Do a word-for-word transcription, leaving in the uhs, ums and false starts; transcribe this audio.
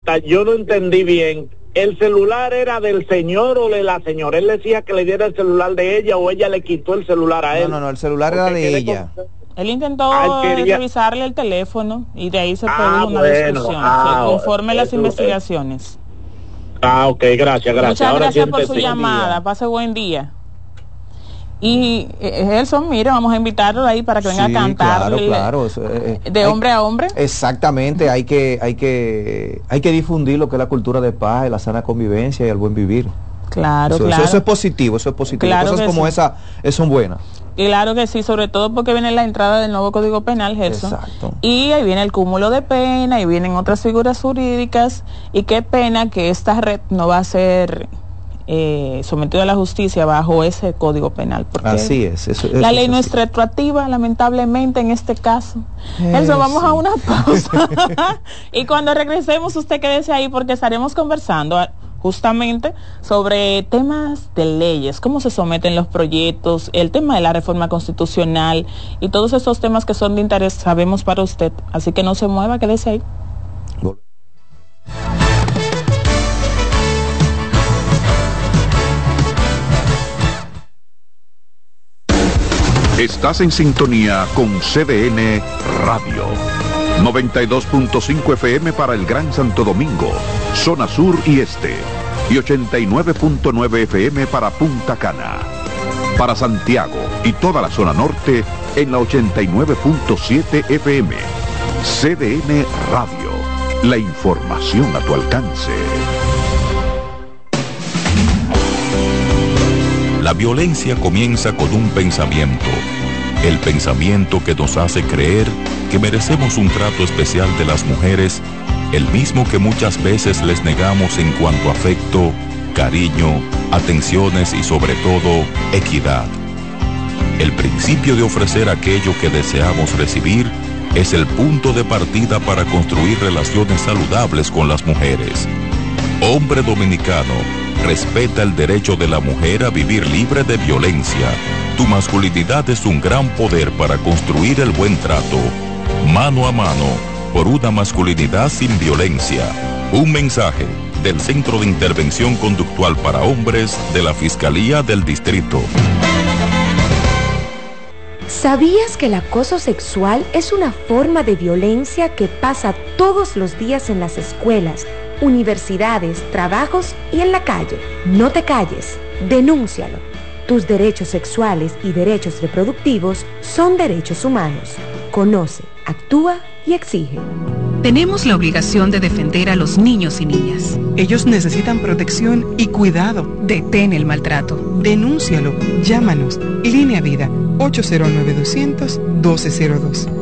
yo no entendí bien. ¿El celular era del señor o de la señora? Él decía que le diera el celular de ella o ella le quitó el celular a él. No, no, no, el celular era de ella. Con... Él intentó ah, quería... revisarle el teléfono y de ahí se produjo ah, una bueno, discusión, ah, conforme eso, las investigaciones. Ah, ok, gracias, gracias. Muchas Ahora gracias por su llamada, pase buen día. Y Gelson, mire, vamos a invitarlo ahí para que venga sí, a cantar claro, claro. Eso, eh, de hay, hombre a hombre. Exactamente, hay que, hay que, hay que difundir lo que es la cultura de paz, la sana convivencia y el buen vivir. Claro, eso, claro. Eso, eso es positivo, eso es positivo. Claro Cosas como sí. esa son buenas. Claro que sí, sobre todo porque viene la entrada del nuevo Código Penal, Gelson. Exacto. Y ahí viene el cúmulo de pena, y vienen otras figuras jurídicas, y qué pena que esta red no va a ser eh, sometida a la justicia bajo ese Código Penal. Porque así es. Eso, eso, la ley eso, no así. es retroactiva, lamentablemente, en este caso. Eh, Gelson, vamos sí. a una pausa. Y cuando regresemos, usted quédese ahí porque estaremos conversando justamente sobre temas de leyes, cómo se someten los proyectos, el tema de la reforma constitucional y todos esos temas que son de interés, sabemos, para usted. Así que no se mueva, quédese ahí. Estás en sintonía con C D N Radio. noventa y dos punto cinco F M para el Gran Santo Domingo, zona sur y este, y ochenta y nueve punto nueve F M para Punta Cana. Para Santiago y toda la zona norte en la ochenta y nueve punto siete F M. C D N Radio, la información a tu alcance. La violencia comienza con un pensamiento. El pensamiento que nos hace creer que merecemos un trato especial de las mujeres, el mismo que muchas veces les negamos en cuanto a afecto, cariño, atenciones y sobre todo, equidad. El principio de ofrecer aquello que deseamos recibir es el punto de partida para construir relaciones saludables con las mujeres. Hombre dominicano, respeta el derecho de la mujer a vivir libre de violencia. Tu masculinidad es un gran poder para construir el buen trato. Mano a mano, por una masculinidad sin violencia. Un mensaje del Centro de Intervención Conductual para Hombres de la Fiscalía del Distrito. ¿Sabías que el acoso sexual es una forma de violencia que pasa todos los días en las escuelas, universidades, trabajos y en la calle? No te calles, denúncialo. Tus derechos sexuales y derechos reproductivos son derechos humanos. Conoce, actúa y exige. Tenemos la obligación de defender a los niños y niñas. Ellos necesitan protección y cuidado. Detén el maltrato. Denúncialo. Llámanos. Línea Vida, ocho cero nueve, dos cero cero, uno dos cero dos.